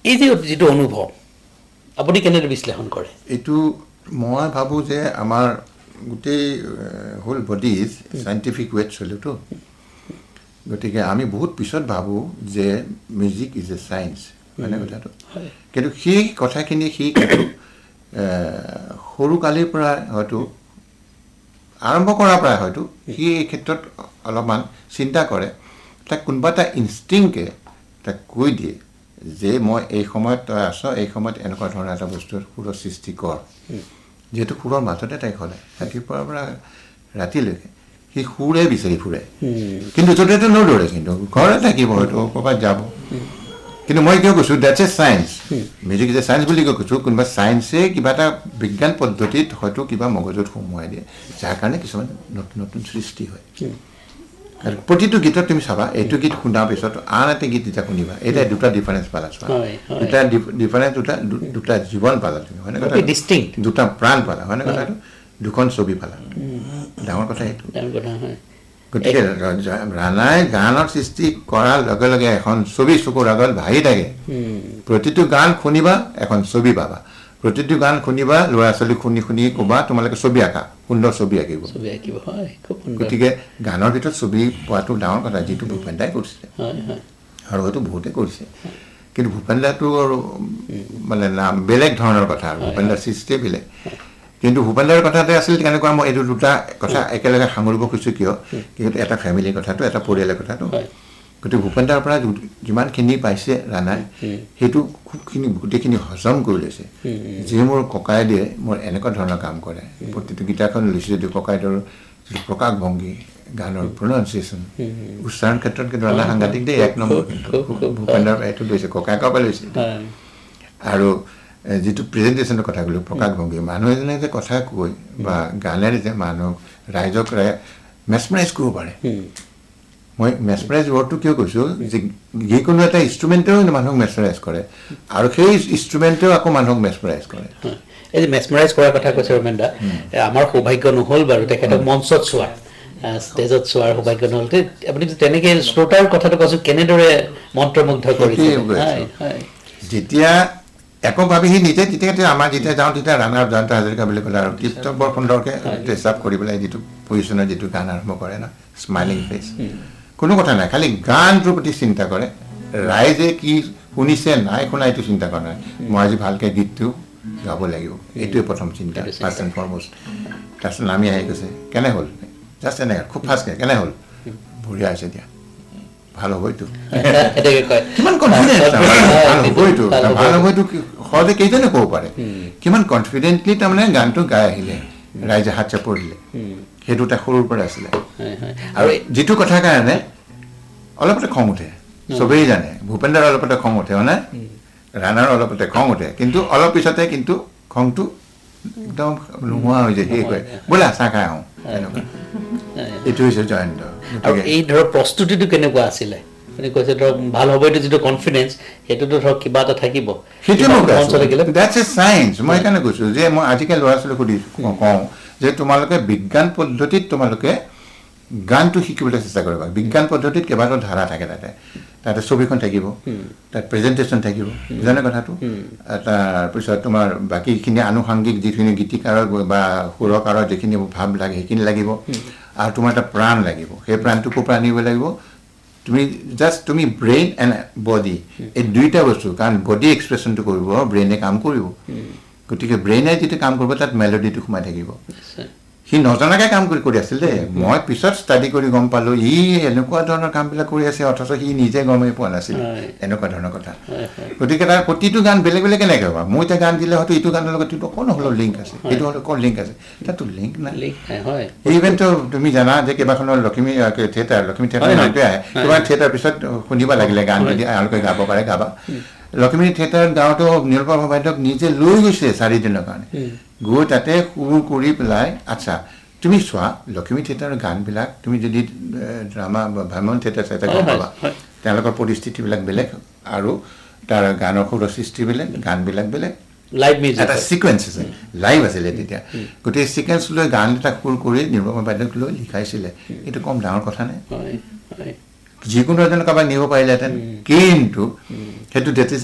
এই যে যিটো অনুভৱ আপুনি কেনেদৰে বিশ্লেষণ কৰে এইটো মই ভাবোঁ যে আমাৰ গোটেই হোল বডি ইজ চাইণ্টিফিক ৱেত চলেতো গতিকে আমি বহুত পিছত ভাবোঁ যে মিউজিক ইজ এ চায়েন্স হয়নে কথাটো কিন্তু সেই কথাখিনি সি সৰুকালিৰ পৰা হয়তো আৰম্ভ কৰাৰ পৰা হয়তো সি এই ক্ষেত্ৰত অলপমান চিন্তা কৰে তাক কোনোবা এটা ইনষ্টিংকে তাক কৈ দিয়ে যে মই এই সময়ত তই আছ এই সময়ত এনেকুৱা ধৰণৰ এটা বস্তুৰ সুৰৰ সৃষ্টি কৰ যিহেতু সুৰৰ মাজতে তাইক হ'লে ৰাতিপুৱাৰ পৰা ৰাতিলৈকে সি সুৰে বিচাৰি ফুৰে কিন্তু য'তে ত'তে নদৌৰে কিন্তু ঘৰতে থাকিব হয়তো ক'ৰবাত যাব কিন্তু মই কিয় কৈছোঁ that's A science music is a science বুলি কৈছোঁ কোনোবা চায়েন্সে কিবা এটা বিজ্ঞান পদ্ধতিত হয়তো কিবা মগজুত সোমোৱাই দিয়ে যাৰ কাৰণে কিছুমান নতুন নতুন সৃষ্টি হয় আৰু প্ৰতিটো গীতত তুমি চাবা এইটো গীত শুনাৰ পিছত আন এটা গীত যেতিয়া শুনিবা এটা দুটা ডিফাৰেঞ্চ পালা চোৱা দুটা ডিফাৰেঞ্চ দুটা জীৱন পালা তুমি হয়নে কথা দুটা প্ৰাণ পালা হয়নে কথাটো দুখন ছবি পালা ডাঙৰ কথা এইটো গতিকে ৰাণাই গানৰ সৃষ্টি কৰাৰ লগে লগে এখন ছবি চকুৰ আগত ভাহি থাকে প্ৰতিটো গান শুনিবা এখন ছবি পাবা প্ৰতিটো গান শুনিবা ল'ৰা ছোৱালী শুনি শুনি ক'বা তোমালোকে ছবি আঁকা সুন্দৰ ছবি আঁকিব গতিকে গানৰ ভিতৰত ছবি পোৱাটো ডাঙৰ কথা যিটো ভূপেন দাই কৰিছিলে আৰু হয়তো বহুতে কৰিছে কিন্তু ভূপেন দাটো আৰু মানে নাম বেলেগ ধৰণৰ কথা আৰু ভূপেন দাৰ সৃষ্টিয়ে বেলেগ কিন্তু ভূপেন দাৰ কথাতে আছিল কেনেকুৱা মই এইটো দুটা কথা একেলগে সামৰিব খুজিছোঁ কিয় কিন্তু এটা ফেমিলিৰ কথাটো এটা পৰিয়ালৰ কথাটো গতিকে ভূপেন দাৰ পৰা যিমানখিনি পাইছে ৰাণাই সেইটো খুবখিনি গোটেইখিনি হজম কৰি লৈছে যে মোৰ ককাইদেৱে মোৰ এনেকুৱা ধৰণৰ কাম কৰে প্ৰতিটো গীতাখন লৈছে যদিও ককাইদেউৰ যিটো প্ৰকাশ ভংগী গানৰ প্ৰনাউন্সিয়েশ্যন উচ্চাৰণ ক্ষেত্ৰত কিন্তু ৰাণা সাংঘাতিক দেই এক নম্বৰ কিন্তু ভূপেন দাৰ এইটো লৈছে ককাইকৰ পৰা লৈছে আৰু যিটো প্ৰেজেণ্টেশ্যনৰ কথা ক'লোঁ প্ৰকাশ ভংগী মানুহ এজনে যে কথা কৈ বা গানেৰে যে মানুহ ৰাইজক মেছমেৰাইজ কৰিব পাৰে মই মেছমেৰাইজ ৱৰ্ডটো কিয় কৈছোঁ যে যিকোনো এটা ইনষ্ট্ৰুমেণ্টেও মানুহক মেছমেৰাইজ কৰে আৰু সেই ইনষ্ট্ৰুমেণ্টেও আকৌ মানুহক মেছমেৰাইজ কৰে এই যে মেছমেৰাইজ কৰাৰ কথা কৈছে ৰমেন দা আমাৰ সৌভাগ্য নহ'ল বাৰু তেখেতক মঞ্চত চোৱাৰ ষ্টেজত চোৱাৰ সৌভাগ্য নহ'ল আপুনি তেনেকৈ শ্ৰোতাৰ কথাটো কৈছোঁ কেনেদৰে মন্ত্ৰমুগ্ধ কৰিছে যেতিয়া এককভাৱে সি নিজে তেতিয়া আমাৰ যেতিয়া যাওঁ তেতিয়া ৰাণাৰ জয়ন্ত হাজৰিকা বুলি ক'লে আৰু গীতটো বৰ সুন্দৰকৈ ড্ৰেছ আপ কৰি পেলাই যিটো পজিশ্যনৰ যিটো গান আৰম্ভ কৰে ন স্মাইলিং ফেচ কোনো কথা নাই খালি গানটোৰ প্ৰতি চিন্তা কৰে ৰাইজে কি শুনিছে নাই শুনা এইটো চিন্তা কৰা নাই মই আজি ভালকৈ গীতটো গাব লাগিব এইটোৱে প্ৰথম চিন্তা ফাৰ্ষ্ট এণ্ড ফৰমষ্ট তাৰপিছত নামি আহি গৈছে কেনে হ'ল জাষ্ট এনেকৈ খুব ফাষ্টকৈ কেনে হ'ল বঢ়িয়া হৈছে এতিয়া ভাল হ'ব এইটো কিমান কনফিডেন্স ভাল হ'ব এইটো ভাল হ'ব এইটো সহজে কেইজনে ক'ব পাৰে কিমান কনফিডেণ্টলি তাৰমানে গানটো গাই আহিলে ৰাইজে হাত চাপৰিলে সেইটো এটা সৰুৰ পৰা আছিলে আৰু যিটো কথাৰ কাৰণে অলপতে খং উঠে চবেই জানে ভূপেন দাৰ অলপতে খং উঠে হয়নে ৰাণাৰ অলপতে খং উঠে কিন্তু অলপ পিছতে কিন্তু খংটো একদম নোহোৱা হৈ যায় সেই কয় বোলা চাহ খাই আহোঁ এনেকুৱা এইটো হৈছে জয়ন্ত আৰু এই ধৰক প্ৰস্তুতিটো কেনেকুৱা আছিলে আপুনি কৈছে ধৰক ভাল হ'ব এইটো যিটো কনফিডেঞ্চ সেইটোতো ধৰক কিবা এটা থাকিব সেইটোৱে ডেটছ এ চায়েন্স মই সেইকাৰণে কৈছোঁ যে মই আজিকালি ল'ৰা ছোৱালীক কওঁ যে তোমালোকে বিজ্ঞান পদ্ধতিত তোমালোকে গানটো শিকিবলৈ চেষ্টা কৰিবা বিজ্ঞান পদ্ধতিত কেইবাটাও ধাৰা থাকে তাতে ছবিখন থাকিব তাত প্ৰেজেণ্টেশ্যন থাকিব বুজানে কথাটো তাৰপিছত তোমাৰ বাকীখিনি আনুষংগিক যিখিনি গীতিকাৰৰ বা সুৰকাৰৰ যিখিনি ভাৱ লাগে সেইখিনি লাগিব আৰু তোমাৰ এটা প্ৰাণ লাগিব সেই প্ৰাণটোকো প্ৰাণ আনিব লাগিব তুমি ব্ৰেইন এণ্ড বডি এই দুইটা বস্তু কাৰণ বডি এক্সপ্ৰেশ্যনটো কৰিব ব্ৰেইনে কাম কৰিব গতিকে ব্ৰেইনে যিটো কাম কৰিব তাত মেলোডিটো সোমাই থাকিব সি নজনাকৈ কাম কৰি আছিল দেই মই পিছত ষ্টাডি কৰি গম পালোঁ ই এনেকুৱা ধৰণৰ কামবিলাক কৰি আছে অথচ সি নিজে গমেই পোৱা নাছিল এনেকুৱা ধৰণৰ কথা গতিকে তাৰ প্ৰতিটো গান বেলেগ বেলেগ কেনেকৈ হ'ব মই এতিয়া গান দিলে হয়তো এইটো গানৰ লগত এইটো অকণ হ'লেও লিংক আছে এইটো হ'লেও অকণ লিংক আছে তাতো লিংক নাই ইভেনটো তুমি জানা যে কেইবাখনৰ লক্ষ্মী থিয়েটাৰ নামটোৱে আহে কিবা থিয়েটাৰ পিছত শুনিব লাগিলে গান যদি এওঁলোকে গাব পাৰে গাবা লক্ষ্মী থিয়েটাৰত গাঁৱতো নীলপা বাইদেউক নিজে লৈ গৈছে 4 দিনৰ কাৰণে গৈ তাতে সুৰ কৰি পেলাই আচ্ছা তুমি চোৱা লক্ষ্মী থিয়েটাৰৰ গানবিলাক তুমি যদি ড্ৰামা বা ভ্ৰমণ থিয়েটাৰ চাই গম পাবা তেওঁলোকৰ পৰিস্থিতিবিলাক বেলেগ আৰু তাৰ গানৰ সুৰৰ সৃষ্টি বেলেগ গানবিলাক বেলেগ লাইভ মিউজিক এটা সিকোয়েন্স আছে লাইভ আছিলে তেতিয়া গোটেই সিকোয়েন্স লৈ গান এটা সুৰ কৰি নীলপা বাইদেউক লৈ লিখাইছিলে এইটো কম ডাঙৰ কথা নাই যিকোনো এজন কাৰোবাক নিব পাৰিলেহেঁতেন কিন্তু সেইটো ডেট ইজ